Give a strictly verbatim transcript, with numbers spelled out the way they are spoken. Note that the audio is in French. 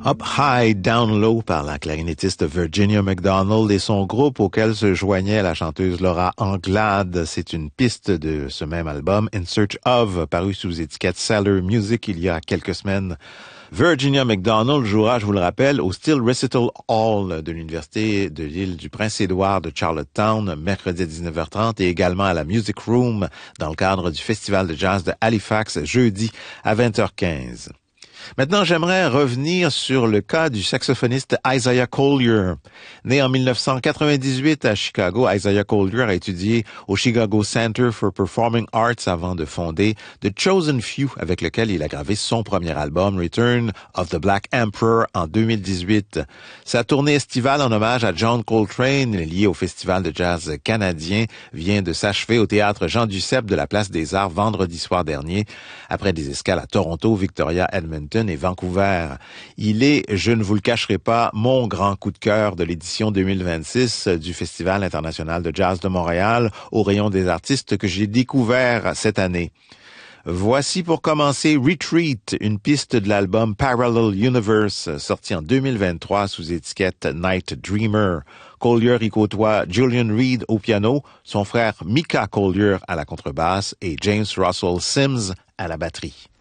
Up High, Down Low par la clarinettiste Virginia McDonald et son groupe auquel se joignait la chanteuse Laura Anglade. C'est une piste de ce même album, In Search Of, paru sous étiquette Cellar Music il y a quelques semaines. Virginia McDonald jouera, je vous le rappelle, au Steel Recital Hall de l'Université de l'île du Prince-Édouard de Charlottetown, mercredi à dix-neuf heures trente, et également à la Music Room dans le cadre du Festival de jazz de Halifax, jeudi à vingt heures quinze. Maintenant, j'aimerais revenir sur le cas du saxophoniste Isaiah Collier. Né en dix-neuf cent quatre-vingt-dix-huit à Chicago, Isaiah Collier a étudié au Chicago Center for Performing Arts avant de fonder The Chosen Few, avec lequel il a gravé son premier album, Return of the Black Emperor, en deux mille dix-huit. Sa tournée estivale en hommage à John Coltrane, liée au Festival de jazz canadien, vient de s'achever au théâtre Jean Duceppe de la Place des Arts vendredi soir dernier, après des escales à Toronto, Victoria, Edmonton et Vancouver. Il est, je ne vous le cacherai pas, mon grand coup de cœur de l'édition deux mille vingt-six du Festival international de jazz de Montréal, au rayon des artistes que j'ai découvert cette année. Voici pour commencer Retreat, une piste de l'album Parallel Universe, sorti en deux mille vingt-trois sous étiquette Night Dreamer. Collier y côtoie Julian Reed au piano, son frère Micah Collier à la contrebasse et James Russell Sims à la batterie.